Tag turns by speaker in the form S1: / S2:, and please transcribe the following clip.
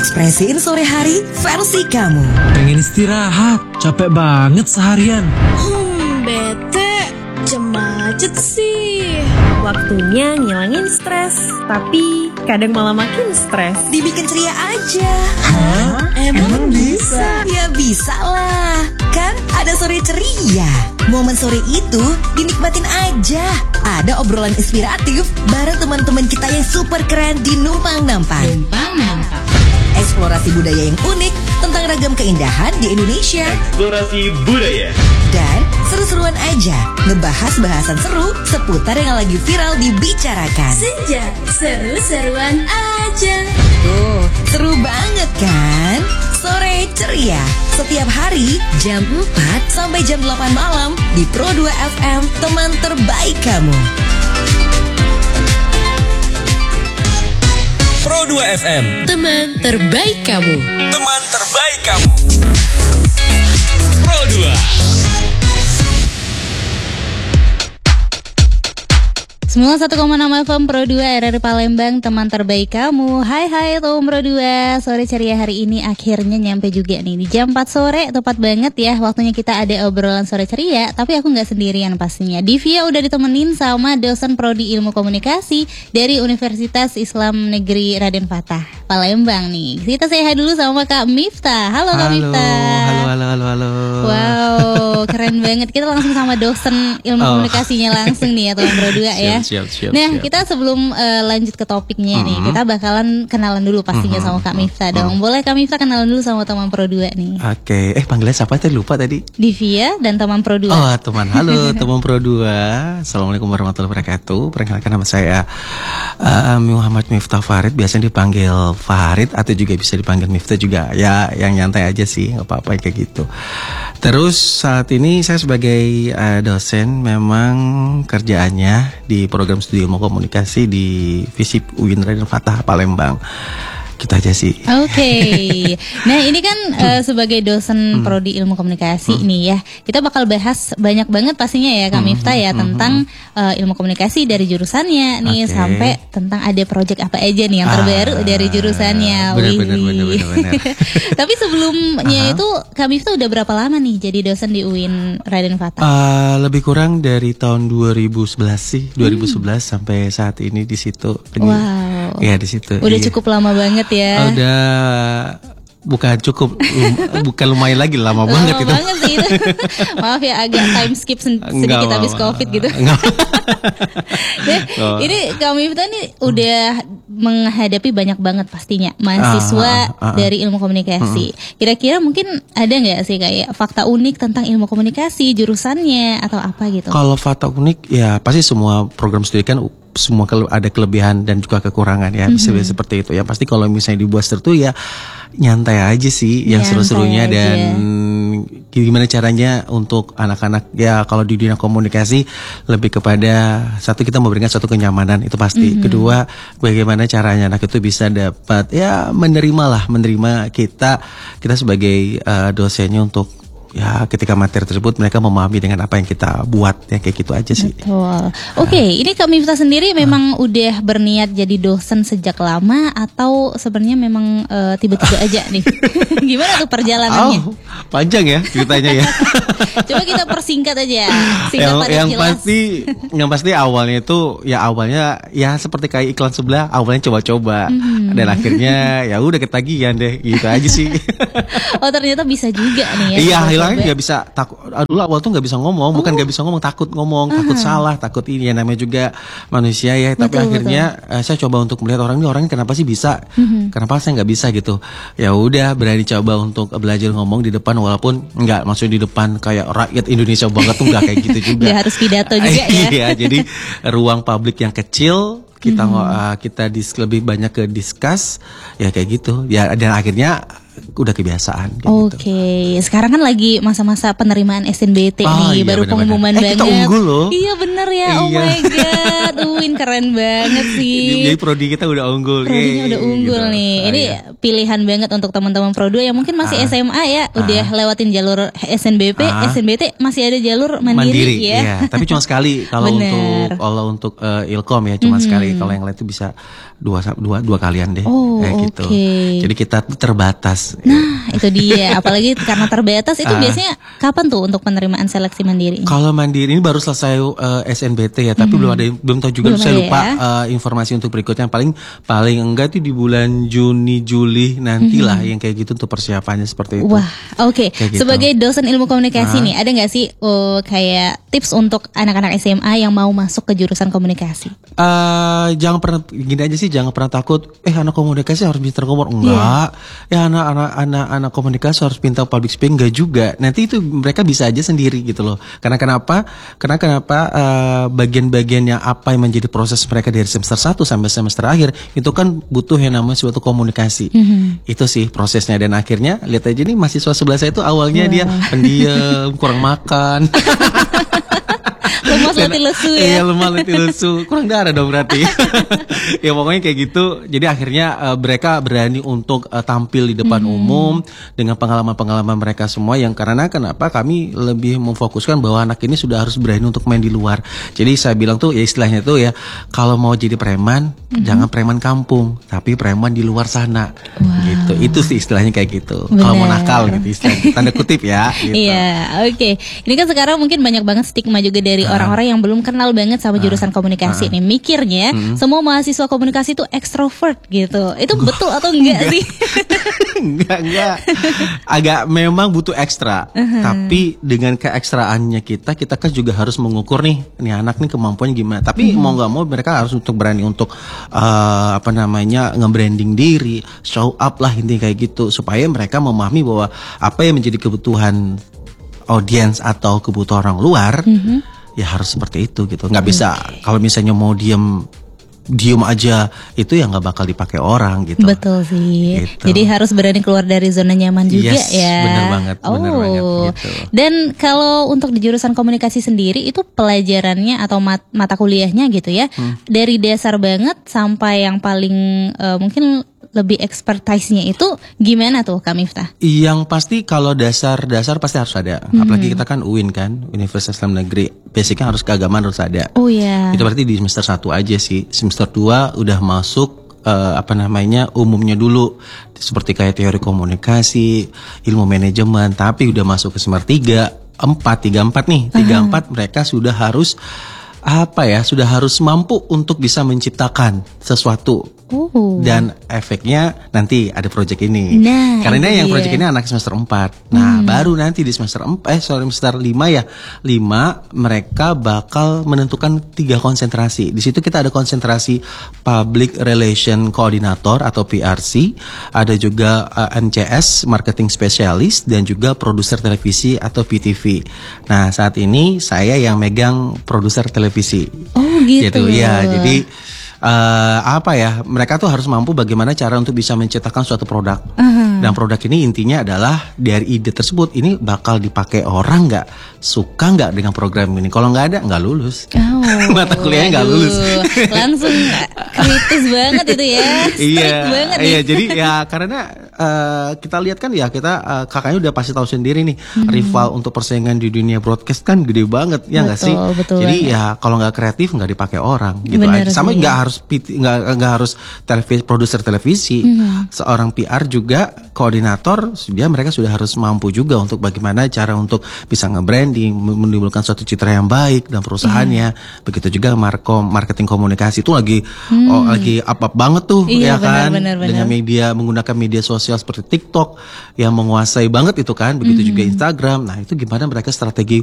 S1: Ekspresiin sore hari versi kamu.
S2: Pengen istirahat, capek banget seharian.
S3: Bete, jam macet sih. Waktunya ngilangin stres, tapi kadang malah makin stres.
S1: Dibikin ceria aja.
S3: Hah? Emang bisa?
S1: Ya bisa lah. Kan ada sore ceria. Momen sore itu dinikmatin aja. Ada obrolan inspiratif bareng teman-teman kita yang super keren di Numpang Nampang. Eksplorasi budaya yang unik tentang ragam keindahan di Indonesia.
S4: Eksplorasi budaya.
S1: Dan seru-seruan aja ngebahas bahasan seru seputar yang lagi viral dibicarakan.
S3: Senja, seru-seruan aja.
S1: Tuh, seru banget kan? Sore ceria setiap hari jam 4 sampai jam 8 malam di Pro 2 FM, teman terbaik kamu.
S2: Pro 2 FM,
S3: Teman terbaik kamu.
S2: teman terbaik kamu. Pro 2.
S5: Semua 1,6 FM Pro 2 RRI Palembang, teman terbaik kamu. Hai teman Pro 2. Sore ceria hari ini akhirnya nyampe juga nih di jam 4 sore. Tepat banget ya waktunya kita ada obrolan sore ceria. Tapi aku gak sendirian pastinya. Divya udah ditemenin sama dosen Prodi Ilmu Komunikasi dari Universitas Islam Negeri Raden Fatah Palembang nih. Kita say hi dulu sama Kak Miftah. Halo Kak Miftah.
S6: Halo.
S5: Wow, keren banget. Kita langsung sama dosen ilmu komunikasinya langsung nih ya teman Pro 2 ya.
S6: Siap.
S5: Kita sebelum lanjut ke topiknya nih, kita bakalan kenalan dulu pastinya sama Kak Miftah dong. Boleh Kak Miftah kenalan dulu sama teman Pro 2 nih.
S6: Oke, panggilnya siapa tadi? Lupa tadi.
S5: Divya dan teman Pro 2.
S6: Oh, teman. Halo, teman Pro 2. Assalamualaikum warahmatullahi wabarakatuh. Perkenalkan nama saya Muhammad Miftah Farid. Biasanya dipanggil Farid atau juga bisa dipanggil Miftah juga. Ya, yang nyantai aja sih, nggak apa-apa kayak gitu. Terus saat ini saya sebagai dosen memang kerjaannya di program studi ilmu komunikasi di FISIP UIN Raden Fatah Palembang. Gitu aja sih.
S5: Oke. Nah ini kan sebagai dosen Prodi Ilmu Komunikasi nih ya, kita bakal bahas banyak banget pastinya ya Kak Miftah ya tentang ilmu komunikasi dari jurusannya nih sampai tentang ada proyek apa aja nih yang terbaru dari jurusannya.
S6: Benar.
S5: Tapi sebelumnya itu Kak Miftah udah berapa lama nih jadi dosen di UIN Raden Fatah?
S6: Lebih kurang dari tahun 2011 sih, 2011 sampai saat ini di situ.
S5: Wow.
S6: Ya di situ.
S5: Udah cukup lama banget ya.
S6: Udah bukan cukup, bukan lumayan lagi, lama banget itu.
S5: Lama banget sih itu. Maaf ya agak time skip sedikit habis COVID gitu. Ini Kak Miftah nih udah menghadapi banyak banget pastinya mahasiswa dari ilmu komunikasi. Kira-kira mungkin ada nggak sih kayak fakta unik tentang ilmu komunikasi jurusannya atau apa gitu?
S6: Kalau fakta unik ya pasti semua program studi kan semua ada kelebihan dan juga kekurangan ya, bisa seperti itu ya. Pasti kalau misalnya dibuat seru ya nyantai aja sih yang seru-serunya aja. Dan gimana caranya untuk anak-anak ya kalau di dunia komunikasi lebih kepada satu, kita memberikan suatu kenyamanan itu pasti. Kedua, bagaimana caranya anak itu bisa dapat ya menerima kita sebagai dosennya untuk ya ketika materi tersebut mereka memahami dengan apa yang kita buat ya, kayak gitu aja sih.
S5: Betul. Oke, ini Kak Miftah sendiri memang udah berniat jadi dosen sejak lama atau sebenarnya memang tiba-tiba aja nih? Gimana tuh perjalanannya?
S6: Panjang ya ceritanya ya.
S5: Coba kita persingkat aja. Singkat pada
S6: yang
S5: jelas.
S6: yang pasti awalnya itu ya seperti kayak iklan sebelah, awalnya coba-coba dan akhirnya ya udah ketagihan deh, gitu aja sih.
S5: Oh ternyata bisa juga nih ya.
S6: Iya, hilangnya nggak bisa takut. Dulu awal tuh nggak bisa ngomong, bukan nggak bisa ngomong, takut ngomong, takut salah, takut ini ya, namanya juga manusia ya. Tapi akhirnya saya coba untuk melihat orang ini kenapa sih bisa, kenapa saya nggak bisa gitu. Ya udah berani coba untuk belajar ngomong di depan, walaupun nggak maksudnya di depan kayak rakyat Indonesia banget tuh, nggak kayak gitu juga.
S5: Nggak harus pidato juga ya.
S6: Iya, jadi ruang publik yang kecil. Kita lebih banyak ke discuss ya kayak gitu ya, dan akhirnya udah kebiasaan kayak
S5: Oke,
S6: gitu.
S5: sekarang kan lagi masa-masa penerimaan SNBT nih,
S6: Iya,
S5: baru
S6: bener-bener.
S5: pengumuman banget.
S6: Kita unggul loh.
S5: Iya bener ya, oh
S6: Iya.
S5: my god, Uin keren banget sih.
S6: Jadi prodi kita udah unggul.
S5: Prodinya udah unggul
S6: gitu.
S5: nih. Ini
S6: Iya.
S5: pilihan banget untuk teman-teman Pro 2 yang mungkin masih SMA ya, udah lewatin jalur SNBP, SNBT masih ada jalur mandiri, ya.
S6: Iya, tapi cuma sekali kalau
S5: Bener.
S6: untuk Ilkom ya cuma sekali. Kalau yang lain itu bisa dua kalian deh,
S5: Oh,
S6: kayak gitu.
S5: oke.
S6: Jadi kita tuh terbatas.
S5: Nah, itu dia. Apalagi karena terbatas itu biasanya kapan tuh untuk penerimaan seleksi mandiri?
S6: Kalau mandiri ini baru selesai SNBT ya, tapi belum tahu juga.
S5: Belum
S6: Saya
S5: ada
S6: lupa
S5: ya.
S6: informasi untuk berikutnya. Paling enggak tuh di bulan Juni Juli nantilah yang kayak gitu untuk persiapannya seperti itu.
S5: Wah, oke.
S6: Kayak gitu.
S5: Sebagai dosen ilmu komunikasi nih, ada nggak sih kayak tips untuk anak-anak SMA yang mau masuk ke jurusan komunikasi?
S6: Jangan pernah gini aja sih, jangan pernah takut. Anak komunikasi harus pintar ngomong, enggak. Ya anak komunikasi harus pintar public speaking, enggak juga. Nanti itu mereka bisa aja sendiri gitu loh. Karena kenapa bagian-bagiannya apa yang menjadi proses mereka dari semester 1 sampai semester akhir itu kan butuh yang namanya suatu komunikasi. Itu sih prosesnya, dan akhirnya lihat aja nih mahasiswa sebelah saya itu awalnya dia pendiam, kurang makan.
S5: Lemas letih lesu ya.
S6: Iya, lemah letih lesu, kurang darah dong berarti. Ya pokoknya kayak gitu. Jadi akhirnya mereka berani untuk tampil di depan umum dengan pengalaman-pengalaman mereka semua, yang karena kenapa kami lebih memfokuskan bahwa anak ini sudah harus berani untuk main di luar. Jadi saya bilang tuh ya istilahnya tuh ya, kalau mau jadi preman jangan preman kampung, tapi preman di luar sana. Gitu. Itu sih istilahnya kayak gitu. Kalau mau nakal gitu istilahnya, tanda kutip ya gitu.
S5: Iya, oke. Ini kan sekarang mungkin banyak banget stigma juga dari orang-orang yang belum kenal banget sama jurusan komunikasi nih. Mikirnya semua mahasiswa komunikasi itu ekstrovert gitu. Itu betul atau enggak sih?
S6: Enggak. Agak memang butuh ekstra. Tapi dengan keekstraannya kita kan juga harus mengukur nih anak nih kemampuannya gimana. Tapi mau nggak mau mereka harus berani untuk nge-branding diri, show up lah intinya kayak gitu, supaya mereka memahami bahwa apa yang menjadi kebutuhan audiens atau kebutuhan orang luar ya harus seperti itu gitu. Nggak bisa kalau misalnya mau diem aja itu ya nggak bakal dipakai orang gitu.
S5: Betul sih.
S6: Gitu.
S5: Jadi harus berani keluar dari zona nyaman juga
S6: Yes,
S5: ya.
S6: bener banget gitu.
S5: Dan kalau untuk di jurusan komunikasi sendiri itu pelajarannya atau mata kuliahnya gitu ya, dari dasar banget sampai yang paling mungkin lebih expertise-nya itu gimana tuh Kak Miftah?
S6: Yang pasti kalau dasar pasti harus ada. Apalagi kita kan UIN kan, Universitas Islam Negeri. Basicnya harus keagamaan harus ada.
S5: Oh ya.
S6: Itu berarti di semester 1 aja sih. Semester 2 udah masuk umumnya dulu. Seperti kayak teori komunikasi, ilmu manajemen. Tapi udah masuk ke semester 3, 4 nih. 3-4 mereka sudah harus sudah harus mampu untuk bisa menciptakan sesuatu. Dan efeknya nanti ada proyek ini.
S5: Nah,
S6: karena yang
S5: iya.
S6: proyek ini anak semester 4. Nah, baru nanti di semester 5 ya. 5 mereka bakal menentukan 3 konsentrasi. Di situ kita ada konsentrasi Public Relation Coordinator atau PRC, ada juga MCS Marketing Specialist, dan juga produser televisi atau PTV. Nah, saat ini saya yang megang produser televisi.
S5: Oh gitu.
S6: Ya, jadi mereka tuh harus mampu bagaimana cara untuk bisa menciptakan suatu produk. Dan produk ini intinya adalah dari ide tersebut ini bakal dipakai orang nggak, suka nggak dengan program ini. Kalau nggak ada nggak lulus. Mata kuliahnya nggak lulus.
S5: Langsung kritis banget itu ya. Strict banget nih.
S6: Iya, jadi ya karena kita lihat kan ya kakaknya udah pasti tahu sendiri nih, rival untuk persaingan di dunia broadcast kan gede banget ya nggak sih?
S5: Betul
S6: Jadi
S5: banget.
S6: ya kalau nggak kreatif nggak dipakai orang gitu
S5: Bener
S6: aja. Sama
S5: sih.
S6: nggak harus produser televisi, seorang PR juga koordinator, mereka sudah harus mampu juga untuk bagaimana cara untuk bisa nge-branding, menimbulkan suatu citra yang baik dan perusahaannya. Begitu juga marketing komunikasi itu lagi up banget tuh.
S5: Iya,
S6: ya kan,
S5: benar.
S6: dengan menggunakan media sosial seperti TikTok yang menguasai banget itu kan, begitu juga Instagram. Nah, itu gimana mereka strategi